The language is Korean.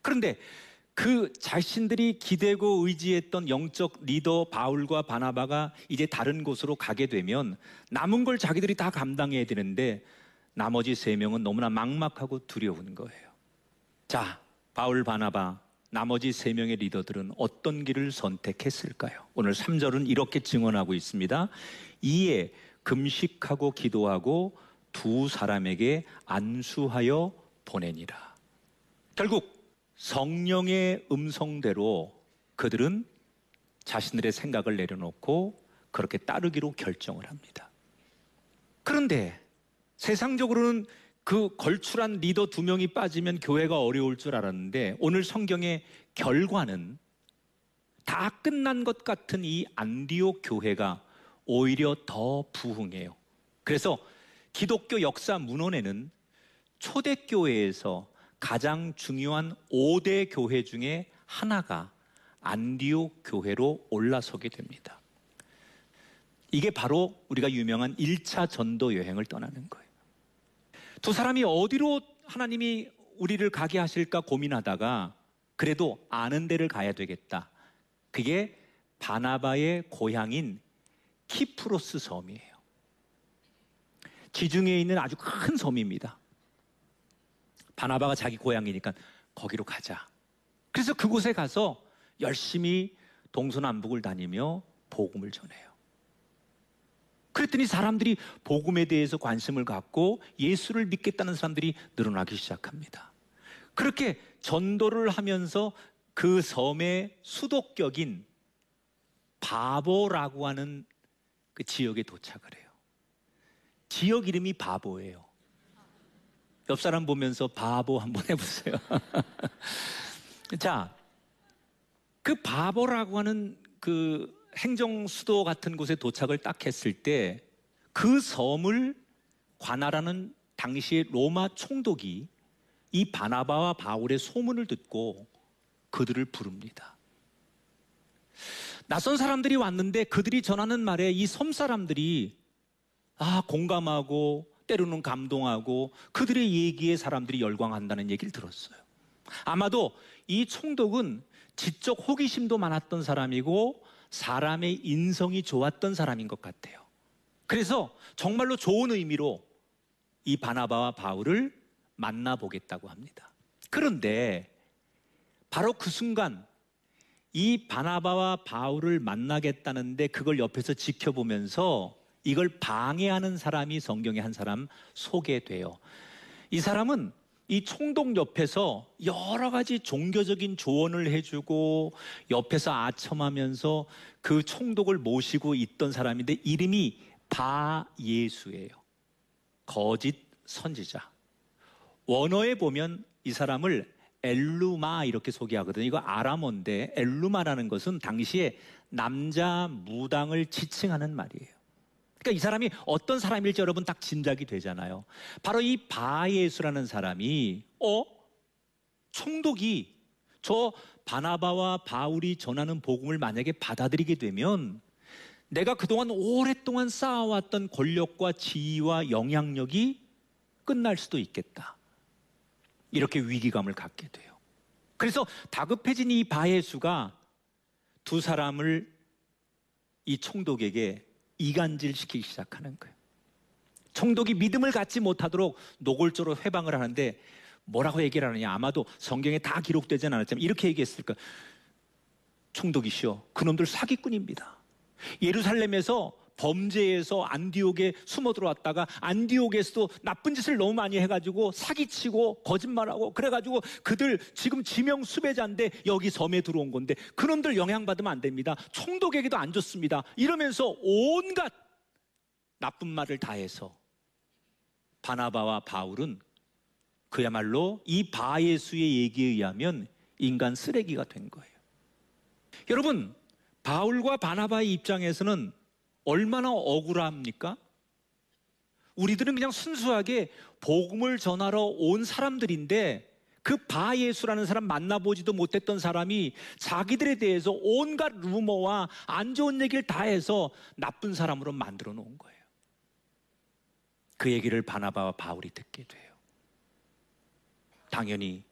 그런데 그 자신들이 기대고 의지했던 영적 리더 바울과 바나바가 이제 다른 곳으로 가게 되면 남은 걸 자기들이 다 감당해야 되는데 나머지 3명은 너무나 막막하고 두려운 거예요. 자, 바울, 바나바, 나머지 3명의 리더들은 어떤 길을 선택했을까요? 오늘 3절은 이렇게 증언하고 있습니다. 이에 금식하고 기도하고 2 사람에게 안수하여 보내니라. 결국 성령의 음성대로 그들은 자신들의 생각을 내려놓고 그렇게 따르기로 결정을 합니다. 그런데 세상적으로는 그 걸출한 리더 2명이 빠지면 교회가 어려울 줄 알았는데 오늘 성경의 결과는 다 끝난 것 같은 이 안디옥 교회가 오히려 더 부흥해요. 그래서 기독교 역사 문헌에는 초대교회에서 가장 중요한 5대 교회 중에 하나가 안디옥 교회로 올라서게 됩니다. 이게 바로 우리가 유명한 1차 전도 여행을 떠나는 거예요. 2 사람이 어디로 하나님이 우리를 가게 하실까 고민하다가 그래도 아는 데를 가야 되겠다. 그게 바나바의 고향인 키프로스 섬이에요. 지중해에 있는 아주 큰 섬입니다. 바나바가 자기 고향이니까 거기로 가자. 그래서 그곳에 가서 열심히 동서남북을 다니며 복음을 전해요. 그랬더니 사람들이 복음에 대해서 관심을 갖고 예수를 믿겠다는 사람들이 늘어나기 시작합니다. 그렇게 전도를 하면서 그 섬의 수도격인 바보라고 하는 그 지역에 도착을 해요. 지역 이름이 바보예요. 옆 사람 보면서 바보 한번 해보세요. 자, 그 바보라고 하는 그 행정 수도 같은 곳에 도착을 딱 했을 때 그 섬을 관할하는 당시의 로마 총독이 이 바나바와 바울의 소문을 듣고 그들을 부릅니다. 낯선 사람들이 왔는데 그들이 전하는 말에 이 섬 사람들이 공감하고 때로는 감동하고 그들의 얘기에 사람들이 열광한다는 얘기를 들었어요. 아마도 이 총독은 지적 호기심도 많았던 사람이고 사람의 인성이 좋았던 사람인 것 같아요. 그래서 정말로 좋은 의미로 이 바나바와 바울을 만나보겠다고 합니다. 그런데 바로 그 순간 이 바나바와 바울을 만나겠다는데 그걸 옆에서 지켜보면서 이걸 방해하는 사람이 성경에 한 사람 소개돼요. 이 사람은 이 총독 옆에서 여러 가지 종교적인 조언을 해주고 옆에서 아첨하면서 그 총독을 모시고 있던 사람인데 이름이 바예수예요. 거짓 선지자. 원어에 보면 이 사람을 엘루마 이렇게 소개하거든요. 이거 아람어인데 엘루마라는 것은 당시에 남자 무당을 지칭하는 말이에요. 그러니까 이 사람이 어떤 사람일지 여러분 딱 짐작이 되잖아요. 바로 이 바예수라는 사람이 총독이 저 바나바와 바울이 전하는 복음을 만약에 받아들이게 되면 내가 그동안 오랫동안 쌓아왔던 권력과 지위와 영향력이 끝날 수도 있겠다. 이렇게 위기감을 갖게 돼요. 그래서 다급해진 이 바예수가 2 사람을 이 총독에게 이간질시키기 시작하는 거예요. 총독이 믿음을 갖지 못하도록 노골적으로 회방을 하는데 뭐라고 얘기를 하느냐. 아마도 성경에 다 기록되진 않았지만 이렇게 얘기했을 거예요. 총독이시여, 그놈들 사기꾼입니다. 예루살렘에서 범죄에서 안디옥에 숨어 들어왔다가 안디옥에서도 나쁜 짓을 너무 많이 해가지고 사기치고 거짓말하고 그래가지고 그들 지금 지명 수배자인데 여기 섬에 들어온 건데 그놈들 영향받으면 안 됩니다. 총독에게도 안 좋습니다. 이러면서 온갖 나쁜 말을 다 해서 바나바와 바울은 그야말로 이 바예수의 얘기에 의하면 인간 쓰레기가 된 거예요. 여러분, 바울과 바나바의 입장에서는 얼마나 억울합니까? 우리들은 그냥 순수하게 복음을 전하러 온 사람들인데 그 바예수라는 사람 만나보지도 못했던 사람이 자기들에 대해서 온갖 루머와 안 좋은 얘기를 다 해서 나쁜 사람으로 만들어 놓은 거예요. 그 얘기를 바나바와 바울이 듣게 돼요. 당연히